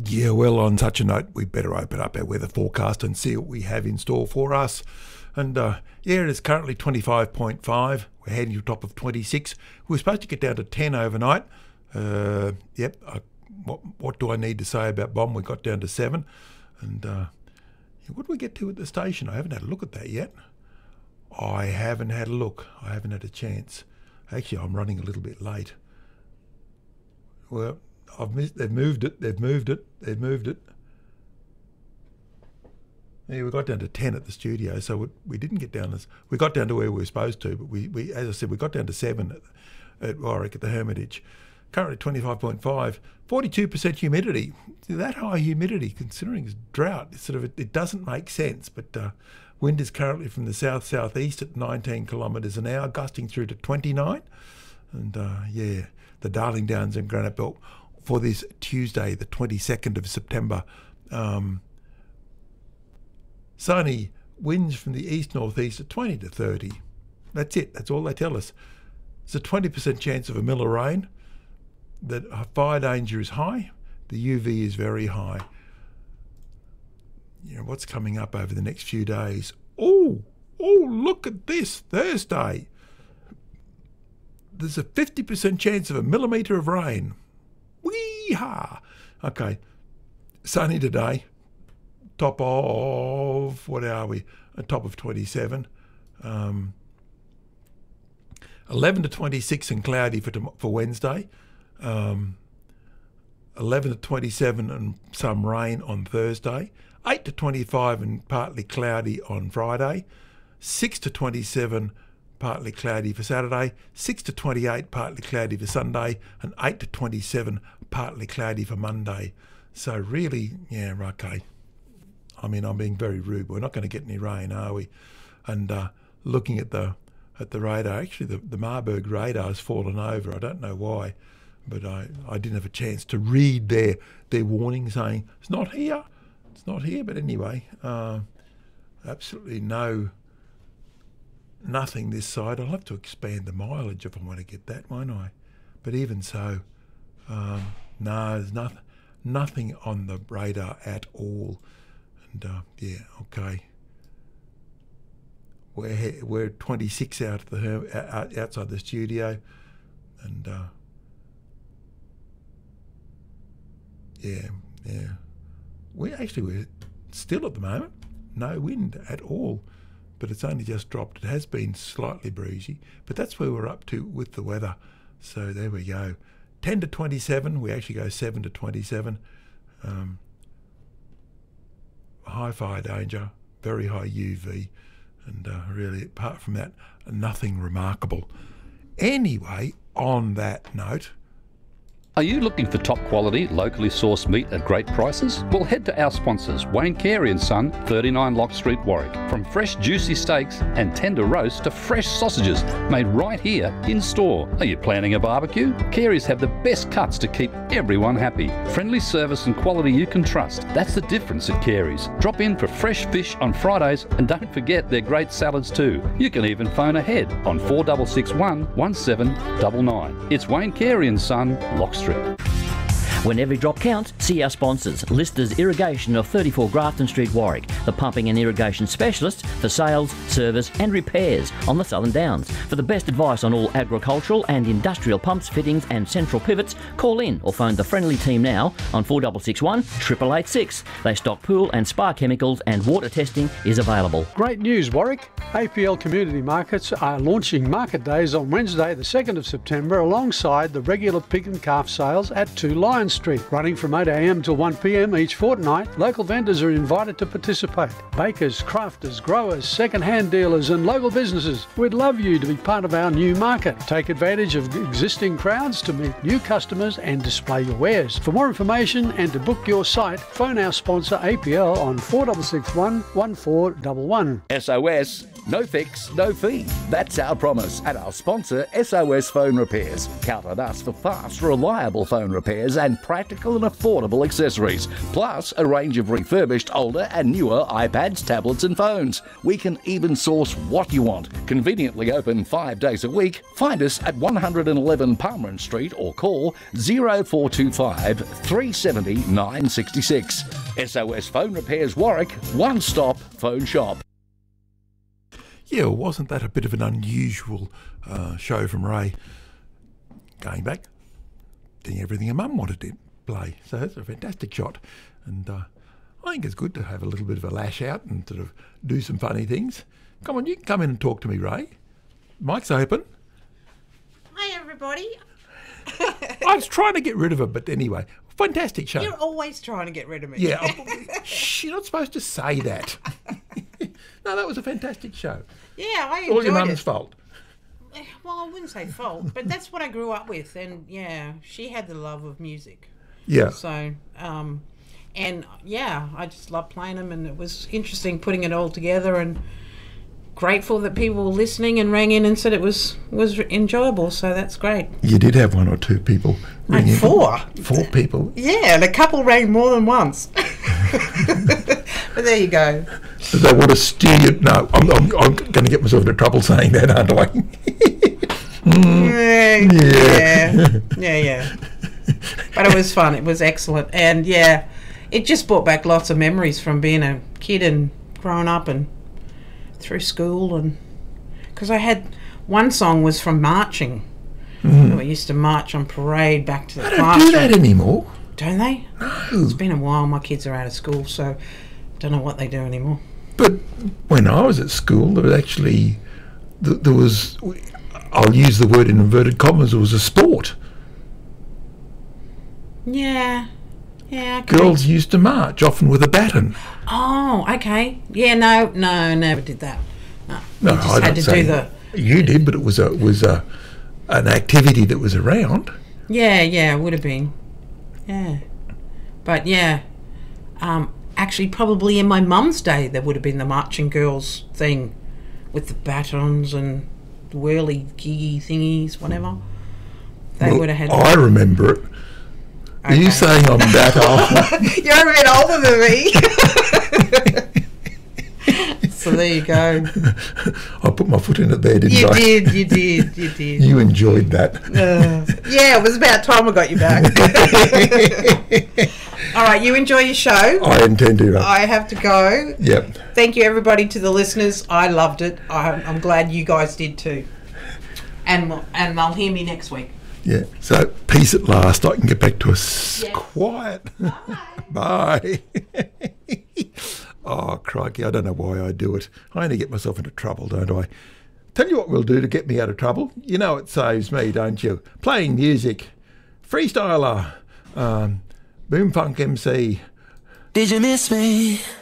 Yeah, well, on such a note, we better open up our weather forecast and see what we have in store for us. And it is currently 25.5. We're heading to a top of 26. We're supposed to get down to 10 overnight. What do I need to say about BOM? We got down to 7. And what do we get to at the station? I haven't had a look at that yet. I haven't had a look. I haven't had a chance. Actually, I'm running a little bit late. Well, they've moved it. Yeah, we got down to 10 at the studio, so we didn't get down we got down to where we were supposed to, but we as I said, we got down to 7 at Warwick at the Hermitage. Currently 25.5, 42% humidity. That high humidity, considering it's drought, it doesn't make sense. But wind is currently from the south-southeast at 19 kilometres an hour, gusting through to 29. And the Darling Downs and Granite Belt for this Tuesday, the 22nd of September. Sunny, winds from the east-northeast at 20 to 30. That's it. That's all they tell us. There's a 20% chance of a mill of rain. That fire danger is high. The UV is very high. You know, what's coming up over the next few days? Oh, look at this. Thursday. There's a 50% chance of a millimetre of rain. Wee-ha! Okay. Sunny today. Top of, what are we? A top of 27. 11 to 26 and cloudy for Wednesday. 11 to 27 and some rain on Thursday. 8 to 25 and partly cloudy on Friday. 6 to 27 partly cloudy for Saturday. 6 to 28 partly cloudy for Sunday. And 8 to 27 partly cloudy for Monday. So really, yeah, okay. I mean, I'm being very rude. We're not going to get any rain, are we? And looking at the radar, actually the Marburg radar has fallen over. I don't know why, but I didn't have a chance to read their warning saying it's not here. But anyway, absolutely nothing this side. I'll have to expand the mileage if I want to get that, won't I? But even so, no, there's nothing on the radar at all. And okay. We're 26 outside the studio, and we're still at the moment. No wind at all, but it's only just dropped. It has been slightly breezy, but that's where we're up to with the weather. So there we go. 10 to 27. We actually go 7 to 27. High fire danger, very high UV, and really, apart from that, nothing remarkable. Anyway, on that note, are you looking for top quality, locally sourced meat at great prices? Well, head to our sponsors, Wayne Carey & Son, 39 Lock Street, Warwick. From fresh juicy steaks and tender roast to fresh sausages made right here in store. Are you planning a barbecue? Carey's have the best cuts to keep everyone happy. Friendly service and quality you can trust. That's the difference at Carey's. Drop in for fresh fish on Fridays and don't forget their great salads too. You can even phone ahead on 4661 1799. It's Wayne Carey & Son, Lock Street. When every drop counts, see our sponsors. Listers Irrigation of 34 Grafton Street, Warwick, the pumping and irrigation specialist for sales, service and repairs on the Southern Downs. For the best advice on all agricultural and industrial pumps, fittings and central pivots, call in or phone the friendly team now on 4661 888 They stock pool and spa chemicals and water testing is available. Great news, Warwick. APL Community Markets are launching market days on Wednesday the 2nd of September alongside the regular pig and calf sales at 2 Lions Street. Running from 8am till 1pm each fortnight, local vendors are invited to participate. Bakers, crafters, growers, second-hand dealers and local businesses, we'd love you to be part of our new market. Take advantage of existing crowds to meet new customers and display your wares. For more information and to book your site, phone our sponsor APL on 4661 1411. SOS, No fix, no fee. That's our promise at our sponsor, SOS Phone Repairs. Count on us for fast, reliable phone repairs and practical and affordable accessories, plus a range of refurbished older and newer iPads, tablets and phones. We can even source what you want. Conveniently open 5 days a week. Find us at 111 Palmerin Street or call 0425 370 966. SOS Phone Repairs Warwick, one-stop phone shop. Yeah, wasn't that a bit of an unusual show from Ray? Going back, doing everything a mum wanted to play. So that's a fantastic shot. And I think it's good to have a little bit of a lash out and sort of do some funny things. Come on, you can come in and talk to me, Ray. Mic's open. Hi, everybody. I was trying to get rid of her, but anyway, fantastic show. You're always trying to get rid of me. Yeah, shh, you're not supposed to say that. No, that was a fantastic show. Yeah, I enjoyed it. All your mum's fault. Well, I wouldn't say fault, but that's what I grew up with. And, yeah, she had the love of music. Yeah. So, and, yeah, I just loved playing them, and it was interesting putting it all together, and grateful that people were listening and rang in and said it was enjoyable, so that's great. You did have 1 or 2 people ring in. 4. 4 people. Yeah, and a couple rang more than once. But there you go. Do they want to steer you? No, I'm going to get myself into trouble saying that, aren't I? Yeah. But it was fun. It was excellent. And, yeah, it just brought back lots of memories from being a kid and growing up and through school. And because I had one song was from marching. We used to march on parade back to the classroom. They don't do that anymore. Don't they? No. It's been a while. My kids are out of school, so don't know what they do anymore. But when I was at school, there was actually, there was, I'll use the word in inverted commas, it was a sport. Yeah, okay. Girls used to march, often with a baton. Oh, okay. Yeah, no, never did that. No, you just I had to do the... You did, but it was an activity that was around. Yeah, it would have been. Yeah. But, yeah, actually probably in my mum's day there would have been the marching girls thing with the batons and the whirly giggy thingies, whatever. They would have had... I remember it. Okay. Are you saying I'm that old? You're a bit older than me. So there you go. I put my foot in it there, didn't I? You did. You enjoyed that. Yeah, it was about time I got you back. All right, you enjoy your show. I intend to. I have to go. Yep. Thank you, everybody, to the listeners. I loved it. I'm glad you guys did too. And they'll hear me next week. Yeah. So peace at last. I can get back to a quiet. Bye. Oh, crikey, I don't know why I do it. I only get myself into trouble, don't I? Tell you what we'll do to get me out of trouble. You know it saves me, don't you? Playing music. Freestyler. Boom Funk MC. Did you miss me?